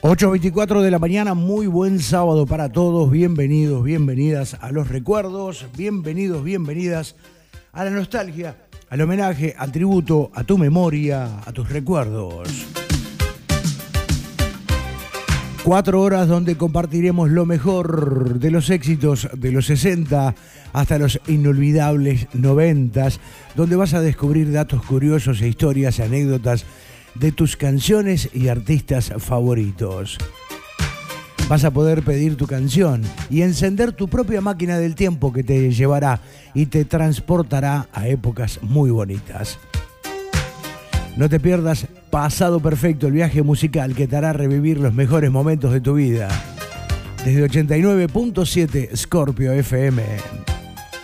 8:24 de la mañana, muy buen sábado para todos. Bienvenidos, bienvenidas a los recuerdos, bienvenidos, bienvenidas a la nostalgia, al homenaje, al tributo, a tu memoria, a tus recuerdos. 4 horas donde compartiremos lo mejor de los éxitos de los 60 hasta los inolvidables 90, donde vas a descubrir datos curiosos e historias, anécdotas de tus canciones y artistas favoritos. Vas a poder pedir tu canción y encender tu propia máquina del tiempo que te llevará y te transportará a épocas muy bonitas. No te pierdas Pasado Perfecto, el viaje musical que te hará revivir los mejores momentos de tu vida. Desde 89.7 Scorpio FM.